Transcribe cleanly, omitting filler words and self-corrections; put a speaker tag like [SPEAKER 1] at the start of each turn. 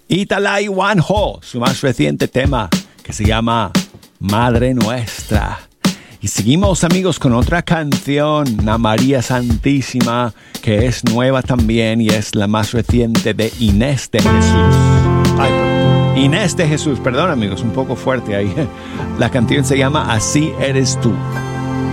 [SPEAKER 1] Italai Wanho, su más reciente tema que se llama Madre Nuestra. Y seguimos, amigos, con otra canción, una María Santísima, que es nueva también y es la más reciente de Inés de Jesús. Inés de Jesús, perdón, amigos, un poco fuerte ahí. La canción se llama Así eres tú.